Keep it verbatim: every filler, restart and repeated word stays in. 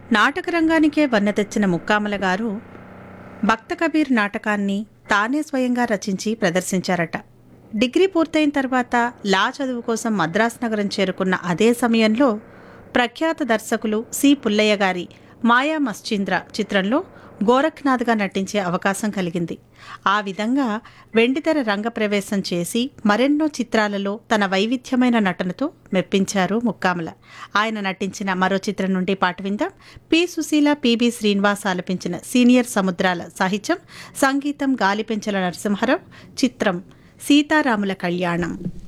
నాటక రంగానికే వన్నె తెచ్చిన ముక్కామల గారు భక్త కబీర్ నాటకాన్ని తానే స్వయంగా రచించి ప్రదర్శించారట. డిగ్రీ పూర్తయిన తర్వాత లా చదువు కోసం మద్రాస్ నగరం చేరుకున్న అదే సమయంలో ప్రఖ్యాత దర్శకులు సి పుల్లయ్య గారి మాయా మశ్చీంద్ర చిత్రంలో గోరఖ్నాథ్గా నటించే అవకాశం కలిగింది. ఆ విధంగా వెండితెర రంగప్రవేశం చేసి మరెన్నో చిత్రాలలో తన వైవిధ్యమైన నటనతో మెప్పించారు ముక్కామల. ఆయన నటించిన మరో చిత్రం నుండి పాట విందాం. పి సుశీల, పిబి శ్రీనివాస్ ఆలపించిన సీనియర్ సముద్రాల సాహిత్యం, సంగీతం గాలిపెంచల నరసింహారావు. చిత్రం సీతారాముల కళ్యాణం.